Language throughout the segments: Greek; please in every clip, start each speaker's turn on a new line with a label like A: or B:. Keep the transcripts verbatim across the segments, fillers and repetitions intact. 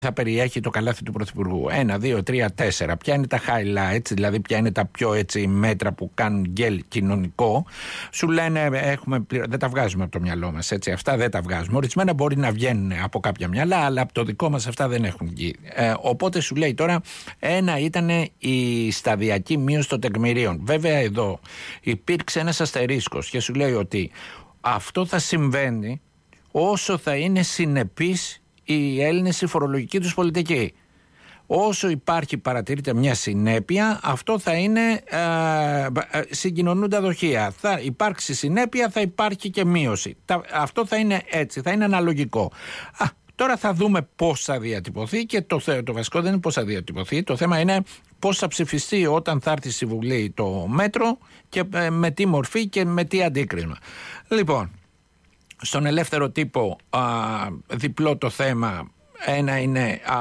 A: θα περιέχει το καλάθι του Πρωθυπουργού? Ένα, δύο, τρία, τέσσερα. Ποια είναι τα highlights, δηλαδή ποια είναι τα πιο έτσι μέτρα που κάνουν γκέλ κοινωνικό? Σου λένε έχουμε πληρω... δεν τα βγάζουμε από το μυαλό μας, έτσι. Αυτά δεν τα βγάζουμε. Ορισμένα μπορεί να βγαίνουν από κάποια μυαλά, αλλά από το δικό μας αυτά δεν έχουν βγει. Ε, οπότε σου λέει τώρα, ένα ήταν η σταδιακή μείωση των τεκμηρίων. Βέβαια εδώ υπήρξε ένας αστερίσκος και σου λέει ότι αυτό θα συμβαίνει όσο θα είναι συνεπής οι Έλληνες η φορολογική τους πολιτική. Όσο υπάρχει, παρατηρείται μια συνέπεια, αυτό θα είναι ε, συγκοινωνούντα δοχεία. Θα υπάρξει συνέπεια, θα υπάρχει και μείωση. Τα, αυτό θα είναι έτσι, θα είναι αναλογικό. Α, τώρα θα δούμε πώς θα διατυπωθεί και το, το βασικό δεν είναι πώς θα διατυπωθεί. Το θέμα είναι πώς θα ψηφιστεί όταν θα έρθει στη Βουλή το μέτρο και ε, με τι μορφή και με τι αντίκρισμα. Λοιπόν, στον ελεύθερο τύπο α, διπλό το θέμα. Ένα είναι α,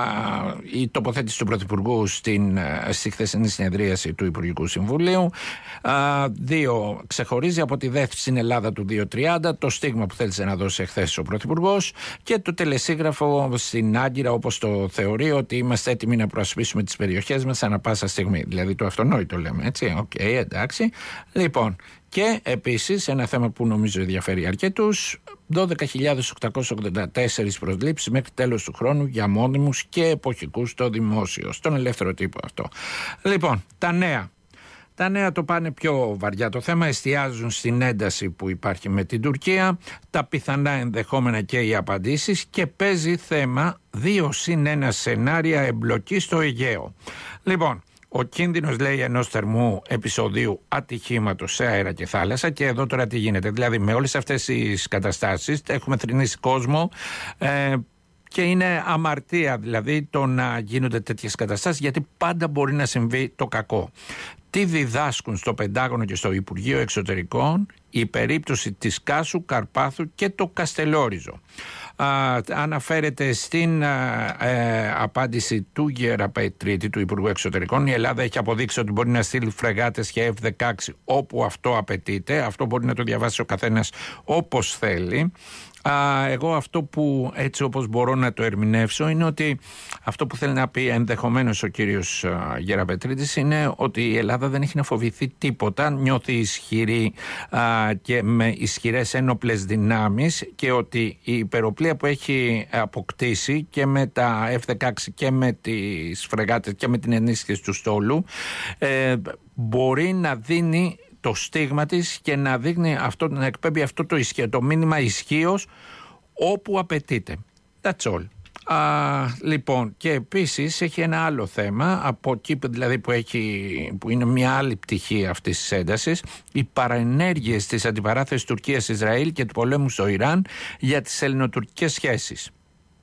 A: η τοποθέτηση του Πρωθυπουργού στην, στη χθεσινή συνεδρίαση του Υπουργικού Συμβουλίου. Α, δύο, ξεχωρίζει από τη ΔΕΘ στην Ελλάδα του δύο τριάντα το στίγμα που θέλησε να δώσει εχθές ο Πρωθυπουργός και το τελεσίγραφο στην Άγκυρα, όπως το θεωρεί, ότι είμαστε έτοιμοι να προασπίσουμε τις περιοχές μας ανά πάσα στιγμή. Δηλαδή το αυτονόητο λέμε, έτσι. Οκ, okay, εντάξει. Λοιπόν, και επίσης ένα θέμα που νομίζω ενδιαφέρει αρκετούς, δώδεκα χιλιάδες οκτακόσιες ογδόντα τέσσερις προσλήψεις μέχρι τέλος του χρόνου για μόνιμους και εποχικούς στο δημόσιο, στον ελεύθερο τύπο αυτό. Λοιπόν, τα νέα. Τα νέα το πάνε πιο βαριά το θέμα, εστιάζουν στην ένταση που υπάρχει με την Τουρκία, τα πιθανά ενδεχόμενα και οι απαντήσεις και παίζει θέμα δύο συν ένα σενάρια εμπλοκή στο Αιγαίο. Λοιπόν, ο κίνδυνος, λέει, ενός θερμού επεισοδίου ατυχήματος σε αέρα και θάλασσα. Και εδώ τώρα τι γίνεται? Δηλαδή με όλες αυτές τις καταστάσεις έχουμε θρηνήσει κόσμο ε, και είναι αμαρτία δηλαδή το να γίνονται τέτοιες καταστάσεις, γιατί πάντα μπορεί να συμβεί το κακό. Τι διδάσκουν στο Πεντάγωνο και στο Υπουργείο Εξωτερικών η περίπτωση της Κάσου, Καρπάθου και το Καστελόριζο? Α, αναφέρεται στην α, ε, απάντηση του Γεραπετρίτη, του Υπουργού Εξωτερικών. Η Ελλάδα έχει αποδείξει ότι μπορεί να στείλει φρεγάτες και εφ δεκαέξι όπου αυτό απαιτείται. Αυτό μπορεί να το διαβάσει ο καθένας όπως θέλει. Α, εγώ αυτό που έτσι όπως μπορώ να το ερμηνεύσω είναι ότι αυτό που θέλει να πει ενδεχομένως ο κύριος α, Γεραπετρίτης είναι ότι η Ελλάδα δεν έχει να φοβηθεί τίποτα, νιώθει ισχυρή α, και με ισχυρές ένοπλες δυνάμεις, και ότι η υπεροπλία που έχει αποκτήσει και με τα εφ δεκαέξι και με τις φρεγάτες και με την ενίσχυση του στόλου ε, μπορεί να δίνει το στίγμα της και να δείχνει αυτό, να εκπέμπει αυτό το, ισχύ, το μήνυμα ισχύος όπου απαιτείται. That's all. Α, λοιπόν, και επίσης έχει ένα άλλο θέμα, από εκεί δηλαδή που, έχει, που είναι μια άλλη πτυχή αυτής της έντασης, οι παραενέργειες της αντιπαράθεσης Τουρκίας-Ισραήλ και του πολέμου στο Ιράν για τις ελληνοτουρκικές σχέσεις.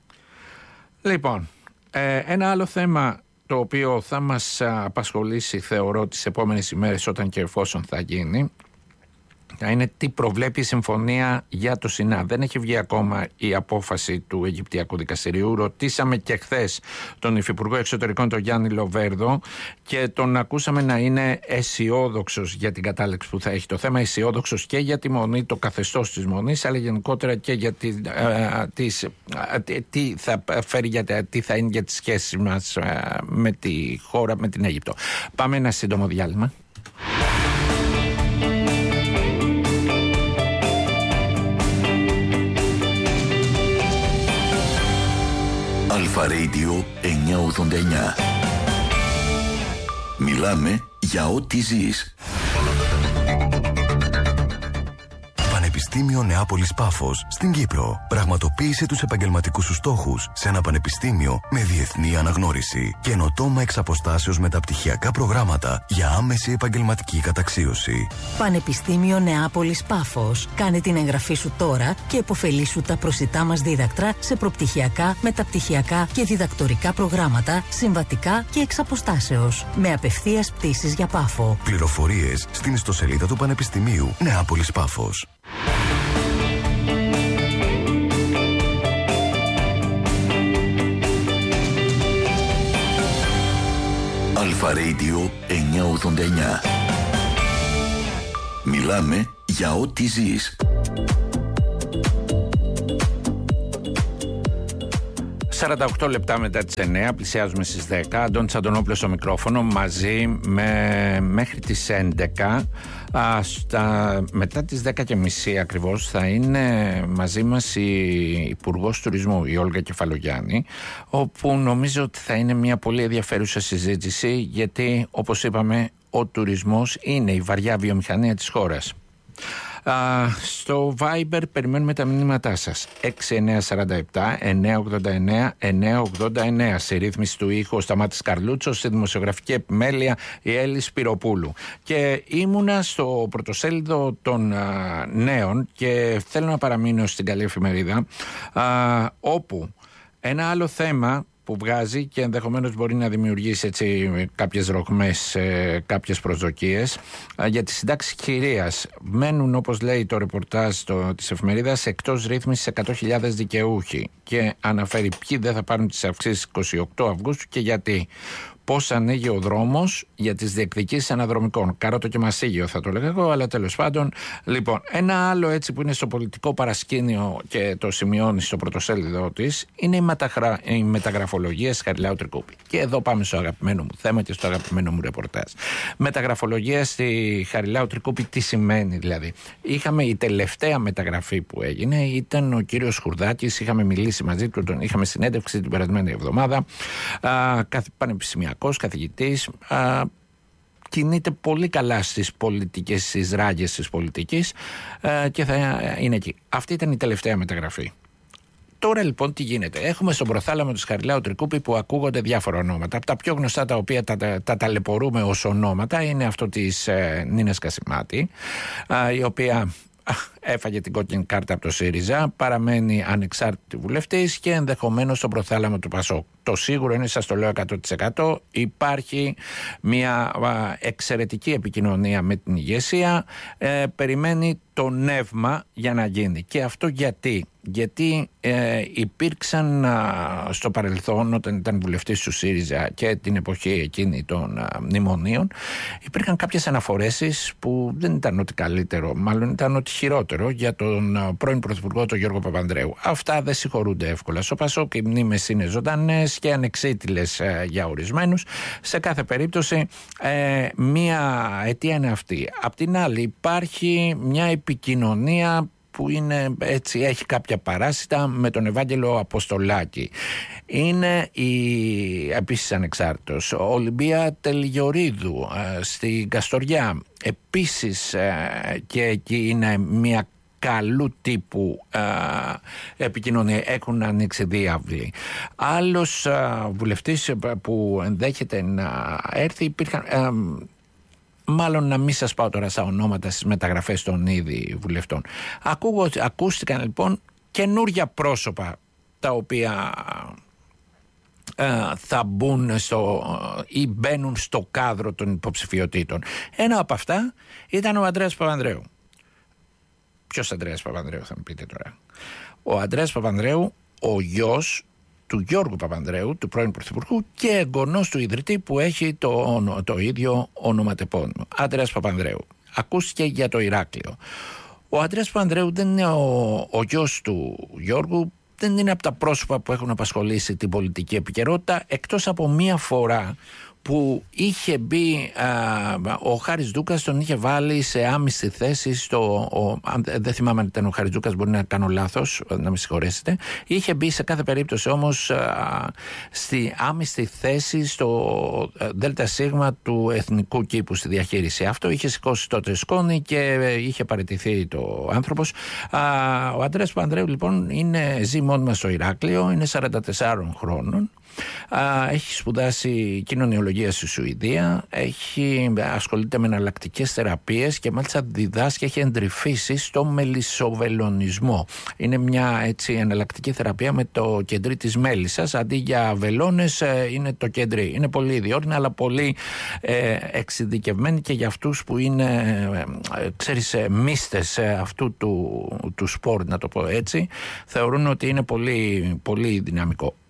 A: Λοιπόν, ε, ένα άλλο θέμα το οποίο θα μας απασχολήσει, θεωρώ, τις επόμενες ημέρες, όταν και εφόσον θα γίνει, θα είναι τι προβλέπει η συμφωνία για το Σινά. Δεν έχει βγει ακόμα η απόφαση του Αιγυπτιακού Δικαστηρίου. Ρωτήσαμε και χθες τον Υφυπουργό Εξωτερικών, τον Γιάννη Λοβέρδο, και τον ακούσαμε να είναι αισιόδοξος για την κατάληξη που θα έχει το θέμα, αισιόδοξος και για τη μονή, το καθεστώς της μονής, αλλά γενικότερα και για τη, ε, τις, ε, τι θα φέρει, για, τι θα είναι για τις σχέσεις μας ε, με τη χώρα, με την Αίγυπτο. Πάμε ένα σύντομο διάλειμμα.
B: Αλφα Radio εννιακόσια ογδόντα εννιά. Μιλάμε για ό,τι ζεις. Πανεπιστήμιο Νεάπολης Πάφος στην Κύπρο. Πραγματοποίησε τους επαγγελματικούς σου στόχους σε ένα πανεπιστήμιο με διεθνή αναγνώριση. Καινοτόμα εξ αποστάσεως μεταπτυχιακά προγράμματα για άμεση επαγγελματική καταξίωση.
C: Πανεπιστήμιο Νεάπολης Πάφος. Κάνε την εγγραφή σου τώρα και επωφελήσου τα προσιτά μας δίδακτρα σε προπτυχιακά, μεταπτυχιακά και διδακτορικά προγράμματα, συμβατικά και εξ αποστάσεως. Με απευθείας πτήσεις για Πάφο.
B: Πληροφορίες στην ιστοσελίδα του Πανεπιστημίου Νεάπολης Πάφος. Αλφα Radio εννιακόσια ογδόντα εννιά. Μιλάμε για ό,τι ζεις.
A: σαράντα οκτώ λεπτά μετά τις εννιά, πλησιάζουμε στις δέκα. Αντώνης Αντωνόπουλος στο μικρόφωνο, μαζί με, μέχρι τις έντεκα. Α, στα, μετά τις δέκα και μισή ακριβώς θα είναι μαζί μας η Υπουργός Τουρισμού, η Όλγα Κεφαλογιάννη, όπου νομίζω ότι θα είναι μια πολύ ενδιαφέρουσα συζήτηση, γιατί όπως είπαμε ο τουρισμός είναι η βαριά βιομηχανία της χώρας. Uh, στο Viber περιμένουμε τα μηνύματά σας. έξι εννιά τέσσερα επτά εννιά ογδόντα εννιά εννιά ογδόντα εννιά. Στη ρύθμιση του ήχου ο Σταμάτης Καρλούτσος, στη δημοσιογραφική επιμέλεια η Έλλη Σπυροπούλου. Και ήμουνα στο πρωτοσέλιδο των uh, νέων και θέλω να παραμείνω στην καλή εφημερίδα, uh, όπου ένα άλλο θέμα που βγάζει και ενδεχομένως μπορεί να δημιουργήσει έτσι κάποιες ρογμές, ε, κάποιες προσδοκίες, ε, για τις συντάξεις χειρίας. Μένουν, όπως λέει το ρεπορτάζ το, της εφημερίδας, εκτός ρύθμισης εκατό χιλιάδες δικαιούχοι, και αναφέρει ποιοι δεν θα πάρουν τις αυξήσεις είκοσι οκτώ Αυγούστου και γιατί. Πώς ανοίγει ο δρόμος για τις διεκδικήσεις αναδρομικών. Καρότο και μασίγιο θα το λέγα εγώ, αλλά τέλος πάντων. Λοιπόν, ένα άλλο έτσι που είναι στο πολιτικό παρασκήνιο και το σημειώνει στο πρωτοσέλιδό της είναι η, μεταχρα... η μεταγραφολογία στη Χαριλάου Τρικούπη. Και εδώ πάμε στο αγαπημένο μου θέμα και στο αγαπημένο μου ρεπορτάζ. Μεταγραφολογία στη Χαριλάου Τρικούπη, τι σημαίνει δηλαδή? Είχαμε η τελευταία μεταγραφή που έγινε, ήταν ο κύριος Χουρδάκης, είχαμε μιλήσει μαζί του, τον είχαμε συνέντευξη την περασμένη εβδομάδα. Α, πανεπιστημιακό καθηγητής, α, κινείται πολύ καλά στις πολιτικές, στις ράγες της πολιτικής, α, και θα είναι εκεί. Αυτή ήταν η τελευταία μεταγραφή. Τώρα λοιπόν τι γίνεται? Έχουμε στον προθάλαμο της Χαριλάου Τρικούπη που ακούγονται διάφορα ονόματα. Από τα πιο γνωστά τα οποία τα, τα, τα ταλαιπωρούμε ως ονόματα είναι αυτό της ε, Νίνας Κασιμάτη, α, η οποία έφαγε την κόκκινη κάρτα από το ΣΥΡΙΖΑ, παραμένει ανεξάρτητη βουλευτής και ενδεχομένως στο προθάλαμο του ΠΑΣΟΚ. Το σίγουρο είναι, σας το λέω εκατό τοις εκατό, υπάρχει μια εξαιρετική επικοινωνία με την ηγεσία, ε, περιμένει το νεύμα για να γίνει. Και αυτό γιατί? Γιατί ε, υπήρξαν α, στο παρελθόν, όταν ήταν βουλευτής του ΣΥΡΙΖΑ και την εποχή εκείνη των α, μνημονίων, υπήρχαν κάποιες αναφορέσεις που δεν ήταν ότι καλύτερο, μάλλον ήταν ότι χειρότερο για τον α, πρώην Πρωθυπουργό, τον Γιώργο Παπανδρέου. Αυτά δεν συγχωρούνται εύκολα στο ΠΑΣΟΚ, οι μνήμες είναι ζωντανές και ανεξίτηλες ε, για ορισμένους. Σε κάθε περίπτωση ε, μία αιτία είναι αυτή. Απ' την άλλη υπάρχει μια επικοινωνία που είναι, έτσι, έχει κάποια παράσιτα με τον Ευάγγελο Αποστολάκη. Είναι η, επίσης ανεξάρτητος, ο Ολυμπία Τελγιορίδου ε, στην Καστοριά. Επίσης ε, και εκεί είναι μια καλού τύπου ε, επικοινωνία, έχουν ανοίξει διάβλοι. Άλλος ε, βουλευτής που ενδέχεται να έρθει, υπήρχαν... Ε, μάλλον να μην σας πάω τώρα στα ονόματα στις μεταγραφές των ήδη βουλευτών. Ακούγω, ακούστηκαν λοιπόν καινούρια πρόσωπα τα οποία ε, θα μπουν στο, ή μπαίνουν στο κάδρο των υποψηφιωτήτων. Ένα από αυτά ήταν ο Ανδρέας Παπανδρέου. Ποιος Ανδρέας Παπανδρέου, θα μου πείτε τώρα? Ο Ανδρέας Παπανδρέου, ο γιος του Γιώργου Παπανδρέου, του πρώην Πρωθυπουργού και εγγονός του ιδρυτή που έχει το, το ίδιο ονοματεπώνυμο, Ανδρέας Παπανδρέου. Ακούστηκε για το Ηράκλειο. Ο Ανδρέας Παπανδρέου δεν είναι ο, ο γιος του Γιώργου, δεν είναι από τα πρόσωπα που έχουν απασχολήσει την πολιτική επικαιρότητα, εκτός από μία φορά που είχε μπει, α, ο Χάρης Ντούκας τον είχε βάλει σε άμυστη θέση στο, ο, δεν θυμάμαι αν ήταν ο Χάρης Ντούκας, μπορεί να κάνω λάθος, να με συγχωρέσετε. Είχε μπει σε κάθε περίπτωση όμως α, στη άμυστη θέση στο ΔΣ του εθνικού κήπου στη διαχείριση. Αυτό είχε σηκώσει τότε σκόνη και είχε παραιτηθεί το άνθρωπος. Α, ο Ανδρέας Παπανδρέου λοιπόν είναι, ζει μόνιμα στο Ηράκλειο, είναι σαράντα τεσσάρων χρόνων. Α, έχει σπουδάσει κοινωνιολογία στη Σουηδία, έχει, ασχολείται με εναλλακτικές θεραπείες και μάλιστα διδάσκει, έχει εντρυφήσει στο μελισσοβελονισμό. Είναι μια έτσι εναλλακτική θεραπεία με το κεντρί της μέλισσας, αντί για βελόνες είναι το κεντρί. Είναι πολύ ιδιόρυνα αλλά πολύ ε, εξειδικευμένη και για αυτούς που είναι ε, ξέρεις, ε, μίστες αυτού του, του σπορ, να το πω έτσι, θεωρούν ότι είναι πολύ, πολύ δυναμικό.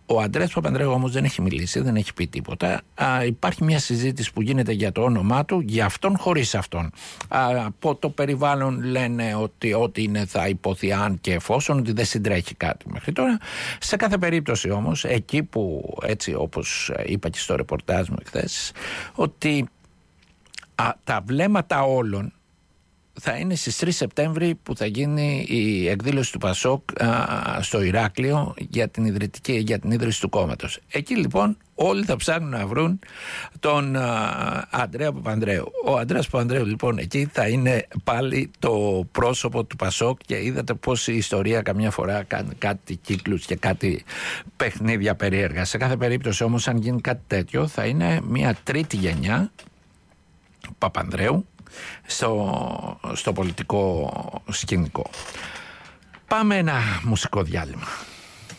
A: Ο Ανδρέας Παπανδρέου όμως δεν έχει μιλήσει, δεν έχει πει τίποτα. Α, υπάρχει μια συζήτηση που γίνεται για το όνομά του, για αυτόν χωρίς αυτόν. Α, από το περιβάλλον λένε ότι ό,τι είναι θα υποθεί αν και εφόσον, ότι δεν συντρέχει κάτι μέχρι τώρα. Σε κάθε περίπτωση όμως, εκεί που, έτσι όπως είπα και στο ρεπορτάζ μου χθες, ότι α, τα βλέμματα όλων θα είναι στις τρεις Σεπτέμβρη που θα γίνει η εκδήλωση του Πασόκ α, στο Ηράκλειο για την, ιδρυτική, για την ίδρυση του κόμματος. Εκεί λοιπόν όλοι θα ψάχνουν να βρουν τον α, Ανδρέα Παπανδρέου. Ο Ανδρέας Παπανδρέου λοιπόν εκεί θα είναι πάλι το πρόσωπο του Πασόκ και είδατε πως η ιστορία καμιά φορά κάνει κάτι κύκλους και κάτι παιχνίδια περίεργα. Σε κάθε περίπτωση όμως αν γίνει κάτι τέτοιο θα είναι μια τρίτη γενιά Παπανδρέου στο, στο πολιτικό σκηνικό. Πάμε ένα μουσικό διάλειμμα.